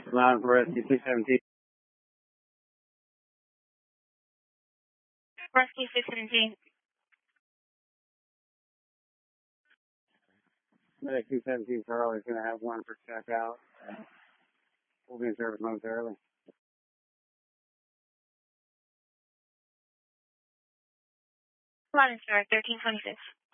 Line for Rescue 217. Rescue 617. Medic 217 Charlie is going to have one for checkout. We'll be in service momentarily. Line is 1326.